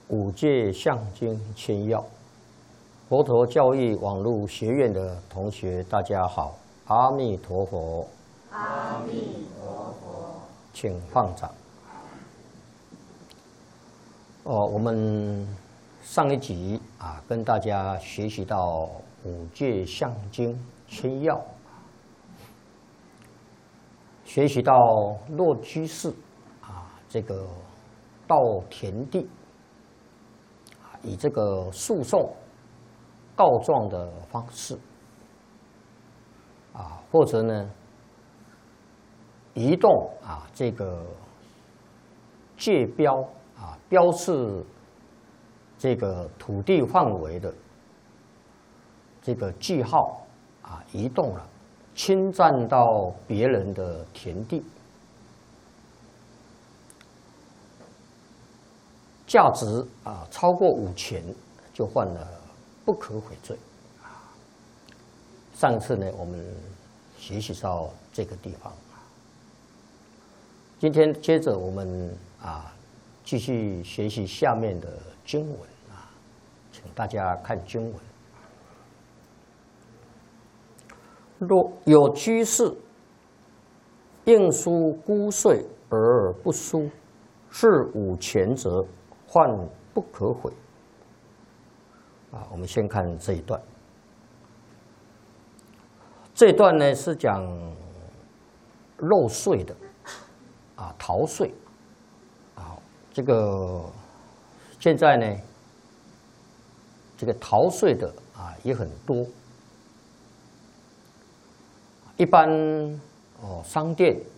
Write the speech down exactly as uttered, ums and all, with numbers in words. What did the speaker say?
五戒相经千要，佛陀教育网络学院的同学，大家好，阿弥陀佛。 阿弥陀佛， 请放掌。哦，我们上一集啊，跟大家学习到五戒相经千要，学习到若居士啊，这个到田地。以这个诉讼、告状的方式，啊，或者呢，移动啊这个界标啊，标示这个土地范围的这个记号啊，移动了，侵占到别人的田地。价值啊超过五钱，就犯了不可悔罪。上次呢，我们学习到这个地方。今天接着我们啊继续学习下面的经文啊，请大家看经文。若有居士应输孤税而不输，是五钱者，患不可悔。啊，我们先看这一段。这一段呢是讲漏税的，啊，逃税。啊，这个现在呢，这个逃税的啊也很多。一般哦，商店